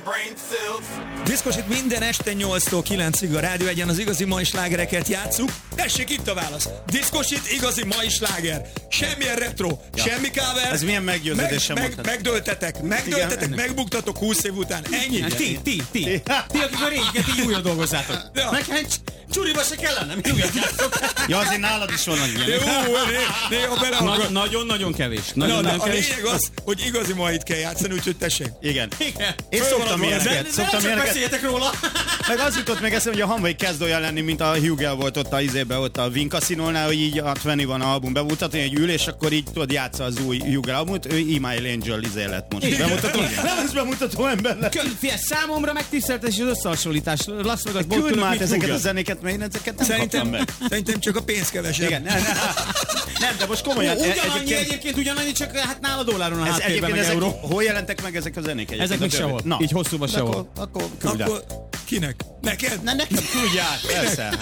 Diszkosit minden este 8-tól 9-ig a Rádió Egyen az igazi mai slágereket játsszuk. Tessék, itt a válasz. Diszkosit igazi mai sláger. Semmilyen retro, semmi cover. Ez milyen meggyőződésem mondhat. Megdöltetek, megbuktatok 20 év után. Ennyi. Ti, akik a régiket így újra dolgozzátok. Ja. Nekem csuriba se kellene, mi újat játszok. Ja, azért nálad is vannak ilyen. Néha beleakad. Nagyon kevés. A lényeg az, hogy igazi mait kell játszani, úgyhogy tessék. Igen. Én szoktam ilyeneket. Beszéljetek róla. Meg az jutott meg eszembe, hogy a Hanvai kezd olyan lenni, mint a Hugel volt ott ott a Win Casino-nál, hogy így a 21 album bemutatni egy ül, és akkor így tudod játsza az új Hugel albumot, ő Email Angel lett most. Nem is bemutató ember lett. Figyelj, számomra megtiszteltetés és összehasonlítás. Las Vegas Küld már ezeket a zenéket, mert én ezeket nem kaptam meg. Szerintem csak a pénz kevesebb. Igen, nem, de most komolyan. Egyébként ugyanannyi, csak hát nála dolláron a ez háttérben meg euró. Hol jelentek meg ezek a zenék? Ezek még sehol. Na. Így hosszúban sehol. Akkor küld át. Kinek? Neked? Nekem küldj át, persze.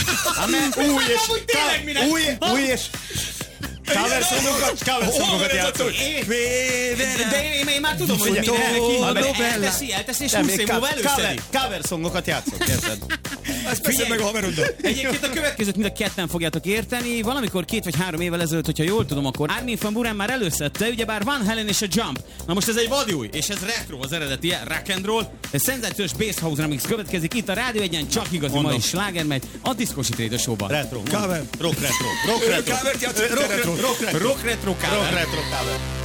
Új és cover songokat játszol. De én már tudom, hogy mindenki elteszi és 20 év múlva előszedi. Cover songokat játszol, érted? Ezt beszél meg a haveroddal. Egyébként a következőt mind a ketten fogjátok érteni. Valamikor 2 vagy 3 évvel ezelőtt, hogyha jól tudom, akkor Armin van Buuren már előszedte, ugyebár Van Halen és a Jump. Na most ez egy vadúj, és ez retro az eredeti, rock and roll. Ez szenzációs bass house remix következik itt a Rádió Egyen, csak igazi mai sláger megy a Diszkosit Radio Show-ban. Retro. Cover. Rock retro. Covert játszott, Rock retro cover. Rock retro cover.